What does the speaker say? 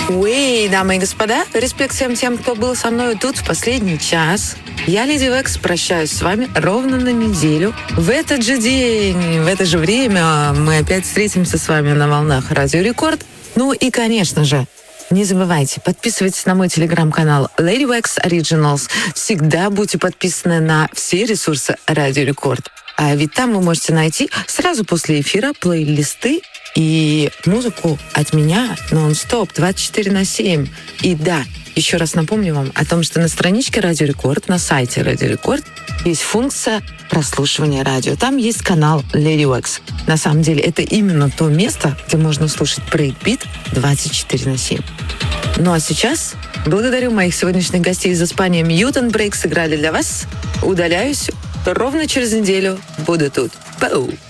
Уэй, дамы и господа, респект всем тем, кто был со мной тут в последний час. Я, Леди Векс, прощаюсь с вами ровно на неделю. В этот же день, в это же время мы опять встретимся с вами на волнах Радио Рекорд. Ну и, конечно же, не забывайте, подписывайтесь на мой телеграм-канал Lady Wax Originals. Всегда будьте подписаны на все ресурсы Радио Рекорд. А ведь там вы можете найти сразу после эфира плейлисты и музыку от меня нон-стоп 24/7. И да, еще раз напомню вам о том, что на страничке Радио Рекорд, на сайте Радио Рекорд есть функция прослушивания радио. Там есть канал Lady Wax. На самом деле это именно то место, где можно слушать брейкбит 24/7. Ну а сейчас благодарю моих сегодняшних гостей из Испании. Mutant Break сыграли для вас. Удаляюсь. Ровно через неделю буду тут. Пау!